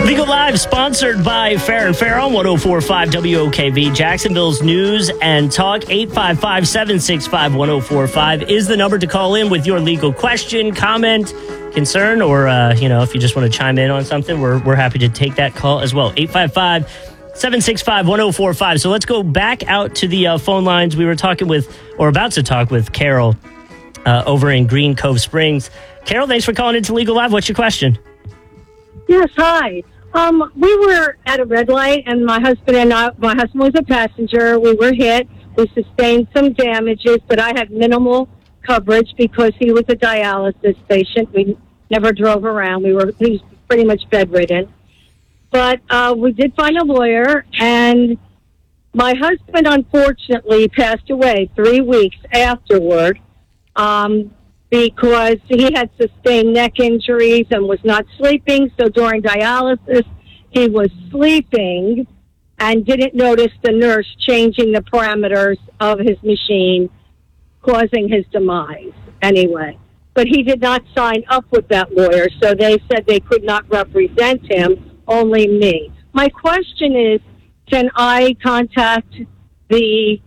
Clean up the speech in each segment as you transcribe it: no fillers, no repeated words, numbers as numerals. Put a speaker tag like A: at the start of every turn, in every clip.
A: Legal Live, sponsored by Fair and Fair on 104.5 WOKV. Jacksonville's news and talk. 855-765-1045 is the number to call in with your legal question, comment, concern, or, if you just want to chime in on something, we're happy to take that call as well. 855-765-1045. So let's go back out to the phone lines. We were about to talk with Carol over in Green Cove Springs. Carol, thanks for calling into Legal Live. What's your question?
B: Yes, hi. We were at a red light, and my husband was a passenger. We were hit. We sustained some damages, but I had minimal coverage because he was a dialysis patient. We never drove around. He was pretty much bedridden. But we did find a lawyer, and my husband, unfortunately, passed away 3 weeks afterward because he had sustained neck injuries and was not sleeping. So during dialysis, he was sleeping and didn't notice the nurse changing the parameters of his machine, causing his demise anyway. But he did not sign up with that lawyer, so they said they could not represent him, only me. My question is, can I contact the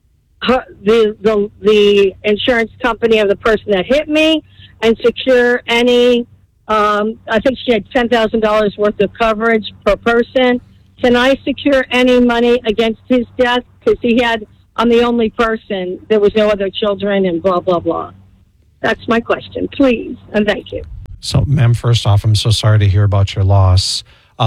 B: insurance company of the person that hit me and secure any, I think she had $10,000 worth of coverage per person. Can I secure any money against his death? Because I'm the only person. There was no other children and blah, blah, blah. That's my question, please, and thank you.
C: So, ma'am, first off, I'm so sorry to hear about your loss.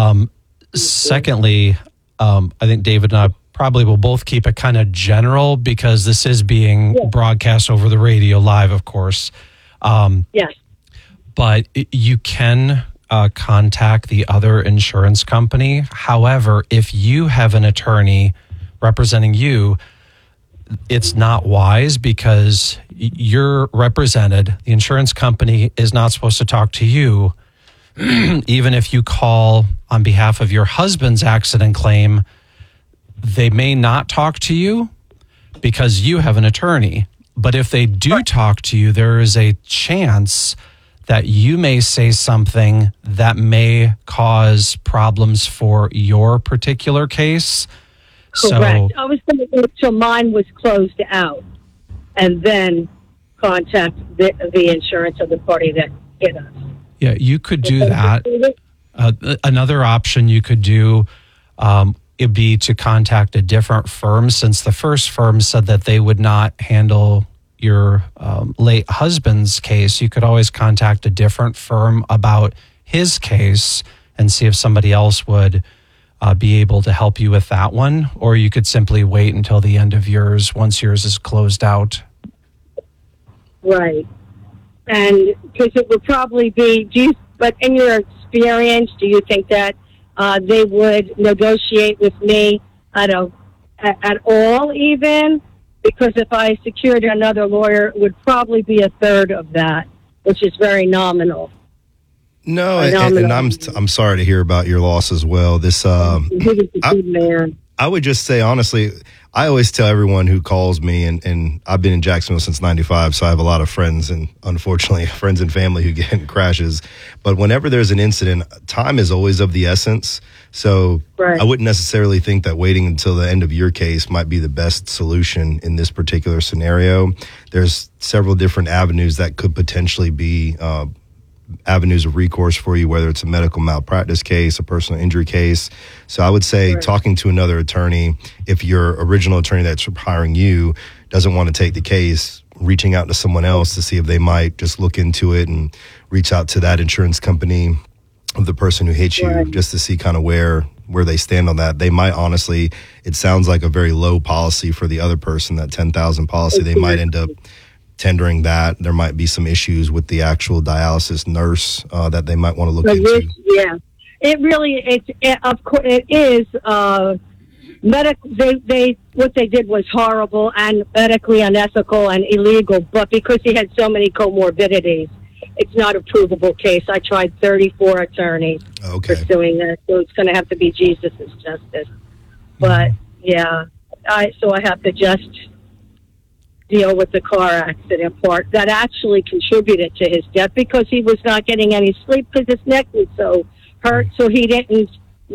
C: Secondly, I think David and I probably will both keep it kind of general because this is being broadcast over the radio live, of course.
B: Yes.
C: But you can contact the other insurance company. However, if you have an attorney representing you, it's not wise because you're represented. The insurance company is not supposed to talk to you. Even if you call on behalf of your husband's accident claim, they may not talk to you because you have an attorney. But if they do talk to you, there is a chance that you may say something that may cause problems for your particular case.
B: Correct. I was going to wait till mine was closed out and then contact the insurance of the party that hit us.
C: Yeah, you could do that. Another option you could do would be to contact a different firm, since the first firm said that they would not handle your late husband's case. You could always contact a different firm about his case and see if somebody else would be able to help you with that one, or you could simply wait until the end of yours once yours is closed out.
B: Right. And because it would probably be, but in your experience, do you think that they would negotiate with me at all even? Because if I secured another lawyer, it would probably be a third of that, which is very nominal.
D: No, and I'm sorry to hear about your loss as well. This
B: man.
D: I would just say, honestly, I always tell everyone who calls me, and I've been in Jacksonville since 95, so I have a lot of friends and, unfortunately, friends and family who get in crashes. But whenever there's an incident, time is always of the essence. So I wouldn't necessarily think that waiting until the end of your case might be the best solution in this particular scenario. There's several different avenues that could potentially be avenues of recourse for you, whether it's a medical malpractice case, a personal injury case. So I would say talking to another attorney, if your original attorney that's hiring you doesn't want to take the case, reaching out to someone else to see if they might just look into it and reach out to that insurance company of the person who hit you just to see kind of where they stand on that. They might honestly, it sounds like a very low policy for the other person, that $10,000 policy. They might end up tendering that. There might be some issues with the actual dialysis nurse that they might want to look into.
B: Yeah, of course it is medical. They what they did was horrible and medically unethical and illegal. But because he had so many comorbidities, it's not a provable case. I tried 34 attorneys pursuing that, so it's going to have to be Jesus' justice. But I have to just deal with the car accident part that actually contributed to his death because he was not getting any sleep because his neck was so hurt, so he didn't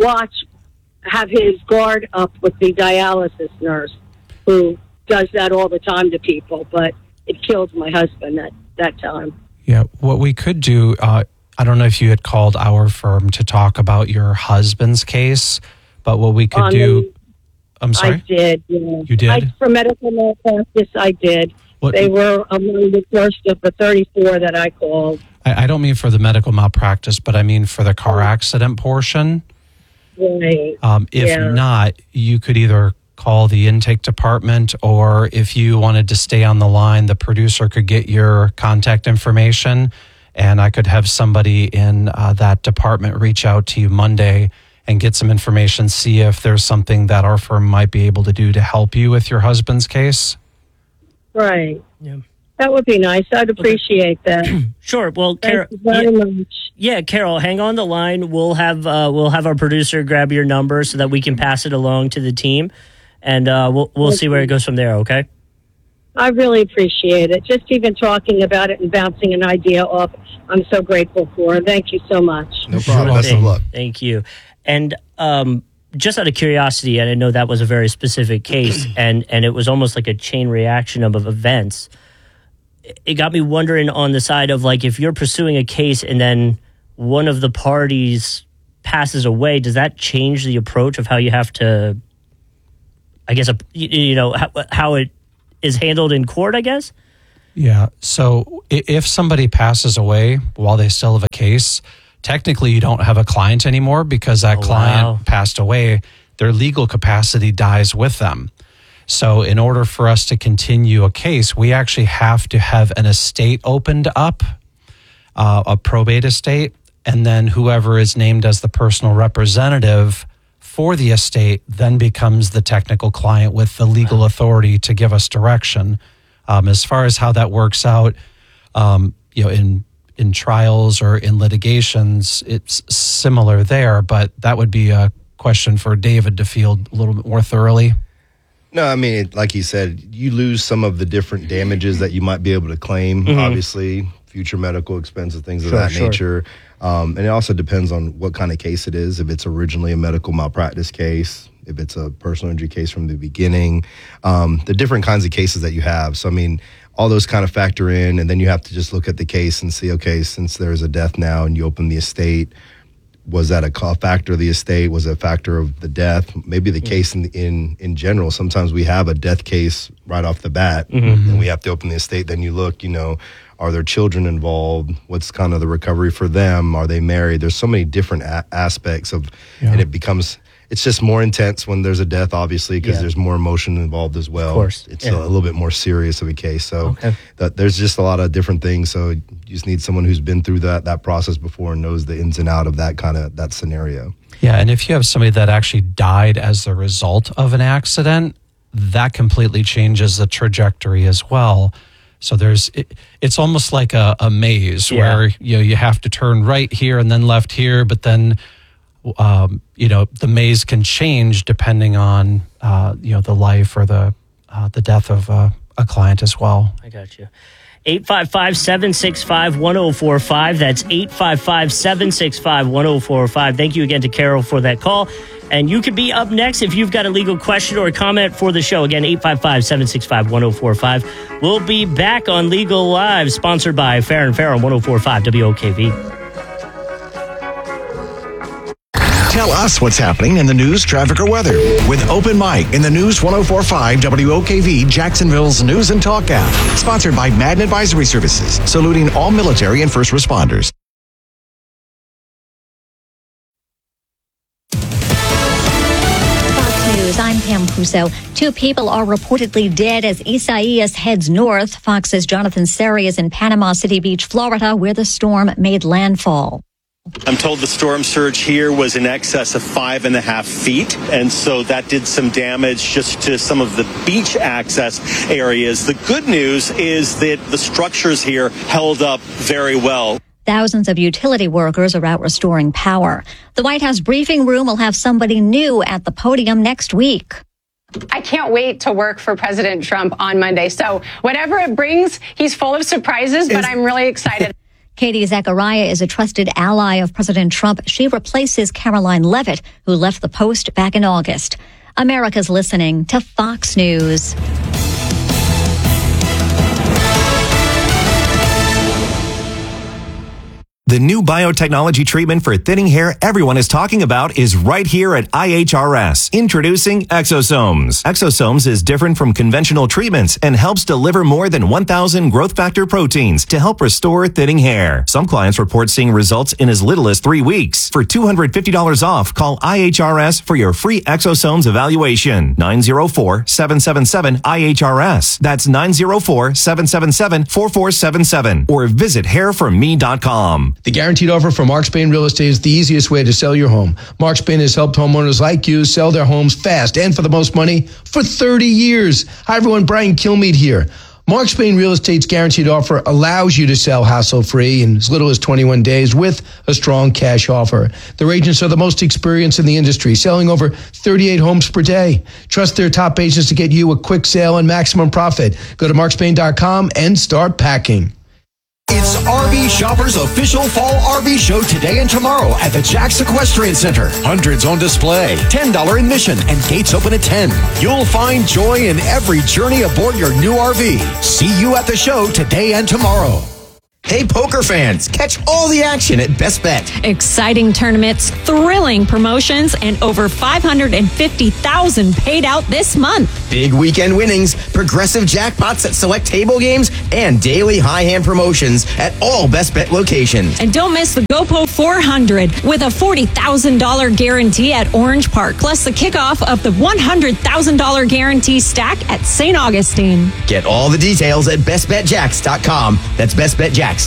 B: have his guard up with the dialysis nurse who does that all the time to people. But it killed my husband that time.
C: Yeah, what we could do, I don't know if you had called our firm to talk about your husband's case, but what we could do... I'm sorry?
B: I did. Yeah.
C: You did?
B: For medical malpractice, I did.
C: What?
B: They were among the first of the 34 that I called.
C: I don't mean for the medical malpractice, but I mean for the car accident portion.
B: Right.
C: If not, you could either call the intake department, or if you wanted to stay on the line, the producer could get your contact information, and I could have somebody in that department reach out to you Monday and get some information, see if there's something that our firm might be able to do to help you with your husband's case.
B: Right.
A: Yeah.
B: That would be nice. I'd appreciate that.
A: Sure. Well, Carol,
B: Thank you very much.
A: Yeah, Carol, hang on the line. We'll have our producer grab your number so that we can pass it along to the team, and we'll see where it goes from there. Okay.
B: I really appreciate it. Just even talking about it and bouncing an idea off, I'm so grateful for. Thank you so much.
D: No problem. Best of luck.
A: Thank you. And just out of curiosity, and I know that was a very specific case, and it was almost like a chain reaction of events. It got me wondering on the side of, like, if you're pursuing a case and then one of the parties passes away, does that change the approach of how you have to, I guess, how it is handled in court, I guess?
C: Yeah. So if somebody passes away while they still have a case, technically you don't have a client anymore, because that client passed away. Their legal capacity dies with them. So in order for us to continue a case, we actually have to have an estate opened up, a probate estate, and then whoever is named as the personal representative for the estate then becomes the technical client with the legal authority to give us direction. As far as how that works out, in trials or in litigations, it's similar there, but that would be a question for David to field a little bit more thoroughly.
D: No, I mean, like he said, you lose some of the different damages that you might be able to claim, obviously, future medical expenses, things of that nature. And it also depends on what kind of case it is. If it's originally a medical malpractice case, if it's a personal injury case from the beginning, the different kinds of cases that you have. So, I mean, all those kind of factor in, and then you have to just look at the case and see, okay, since there's a death now and you open the estate, was that a factor of the estate? Was it a factor of the death? Maybe the case in general. Sometimes we have a death case right off the bat, and we have to open the estate. Then you look, are there children involved? What's kind of the recovery for them? Are they married? There's so many different aspects of, and it's just more intense when there's a death, obviously, because there's more emotion involved as well.
A: Of course.
D: It's a little bit more serious of a case. So there's just a lot of different things. So you just need someone who's been through that process before and knows the ins and out of that scenario. Yeah,
C: and if you have somebody that actually died as the result of an accident, that completely changes the trajectory as well. So it's almost like a maze where you have to turn right here and then left here, but then the maze can change depending on the life or the death of a client as well.
A: I got you. 855-765-1045. That's 855-765-1045. Thank you again to Carol for that call. And you could be up next if you've got a legal question or a comment for the show. Again, 855-765-1045. We'll be back on Legal Live, sponsored by Fair & Fair on 104.5 WOKV.
E: Tell us what's happening in the news, traffic, or weather with Open Mic in the News 104.5 WOKV, Jacksonville's News and Talk app. Sponsored by Madden Advisory Services, saluting all military and first responders.
F: Fox News, I'm Pam Puso. 2 people are reportedly dead as Isaias heads north. Fox's Jonathan Seri is in Panama City Beach, Florida, where the storm made landfall.
G: I'm told the storm surge here was in excess of 5.5 feet, and so that did some damage just to some of the beach access areas. The good news is that the structures here held up very well.
F: Thousands of utility workers are out restoring power. The White House briefing room will have somebody new at the podium next week.
H: I can't wait to work for President Trump on Monday. So whatever it brings, he's full of surprises, but I'm really excited.
F: Katie Zachariah is a trusted ally of President Trump. She replaces Caroline Leavitt, who left the post back in August. America's listening to Fox News.
I: The new biotechnology treatment for thinning hair everyone is talking about is right here at IHRS. Introducing Exosomes. Exosomes is different from conventional treatments and helps deliver more than 1,000 growth factor proteins to help restore thinning hair. Some clients report seeing results in as little as 3 weeks. For $250 off, call IHRS for your free Exosomes evaluation. 904-777-IHRS. That's 904-777-4477. Or visit hairforme.com.
J: The guaranteed offer from Mark Spain Real Estate is the easiest way to sell your home. Mark Spain has helped homeowners like you sell their homes fast and for the most money for 30 years. Hi, everyone. Brian Kilmeade here. Mark Spain Real Estate's guaranteed offer allows you to sell hassle-free in as little as 21 days with a strong cash offer. Their agents are the most experienced in the industry, selling over 38 homes per day. Trust their top agents to get you a quick sale and maximum profit. Go to markspain.com and start packing.
E: It's RV Shoppers' official fall RV show today and tomorrow at the Jack's Equestrian Center. Hundreds on display, $10 admission, and gates open at 10. You'll find joy in every journey aboard your new RV. See you at the show today and tomorrow.
K: Hey, poker fans, catch all the action at Best Bet.
L: Exciting tournaments, thrilling promotions, and over $550,000 paid out this month.
K: Big weekend winnings, progressive jackpots at select table games, and daily high hand promotions at all Best Bet locations.
L: And don't miss the GoPro 400 with a $40,000 guarantee at Orange Park, plus the kickoff of the $100,000 guarantee stack at St. Augustine.
K: Get all the details at bestbetjacks.com. That's bestbetjacks.com.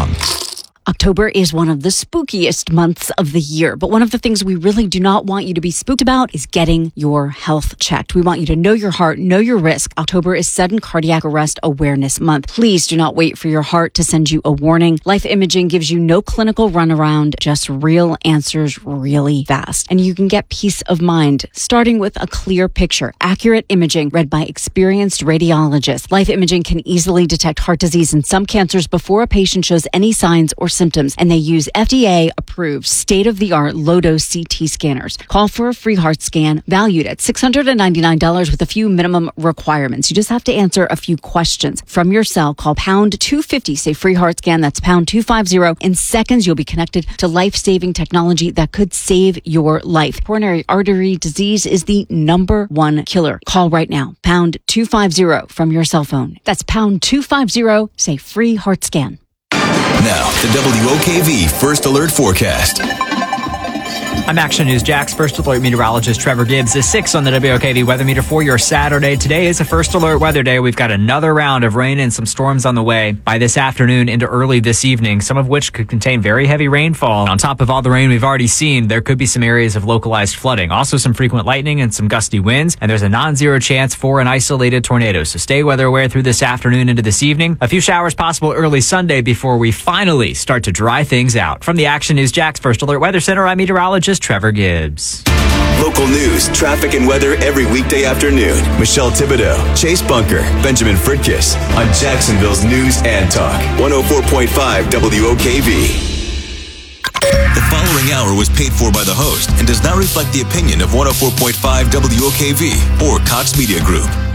M: October is one of the spookiest months of the year, but one of the things we really do not want you to be spooked about is getting your health checked. We want you to know your heart, know your risk. October is Sudden Cardiac Arrest Awareness Month. Please do not wait for your heart to send you a warning. Life Imaging gives you no clinical runaround, just real answers really fast. And you can get peace of mind, starting with a clear picture. Accurate imaging read by experienced radiologists. Life Imaging can easily detect heart disease and some cancers before a patient shows any signs or symptoms, and they use FDA-approved, state-of-the-art low-dose CT scanners. Call for a free heart scan valued at $699 with a few minimum requirements. You just have to answer a few questions. From your cell, call pound 250, say free heart scan. That's pound 250. In seconds, you'll be connected to life-saving technology that could save your life. Coronary artery disease is the #1 killer. Call right now, pound 250 from your cell phone. That's pound 250, say free heart scan.
N: Now, the WOKV First Alert Forecast.
O: I'm Action News Jack's First Alert meteorologist Trevor Gibbs. Is 6 on the WOKV weather meter for your Saturday. Today is a First Alert weather day. We've got another round of rain and some storms on the way by this afternoon into early this evening, some of which could contain very heavy rainfall. On top of all the rain we've already seen, there could be some areas of localized flooding. Also some frequent lightning and some gusty winds, and there's a non-zero chance for an isolated tornado. So stay weather aware through this afternoon into this evening. A few showers possible early Sunday before we finally start to dry things out. From the Action News Jack's First Alert Weather Center, I'm meteorologist Trevor Gibbs.
N: Local news, traffic, and weather every weekday afternoon. Michelle Thibodeau, Chase Bunker, Benjamin Fritkiss on Jacksonville's News and Talk. 104.5 WOKV. The following hour was paid for by the host and does not reflect the opinion of 104.5 WOKV or Cox Media Group.